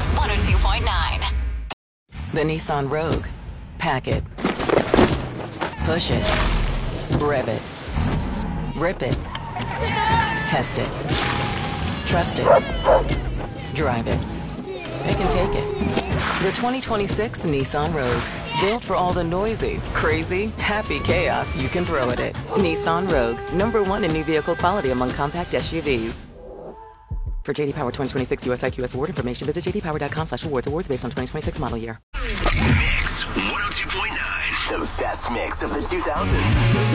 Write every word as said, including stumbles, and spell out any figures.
Vibes one oh two point nine. The Nissan Rogue. Pack it. Push it. Rev it. Rip it. Test it. Trust it. Drive it. Pick and take it. The twenty twenty-six Nissan Rogue. Built for all the noisy, crazy, happy chaos you can throw at it. Nissan Rogue. Number one in new vehicle quality among compact S U Vs. For J D Power twenty twenty-six U S I Q S award information, visit j d power dot com slash awards. Awards based on twenty twenty-six model year. Mix one oh two point nine. The best mix of the two thousands.